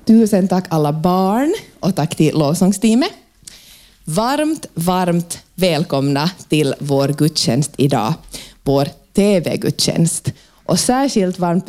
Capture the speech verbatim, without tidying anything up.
Tusen tack alla barn och tack till lovsångsteamet. Varmt, varmt välkomna till vår gudstjänst idag, vår T V-gudstjänst. Och särskilt varmt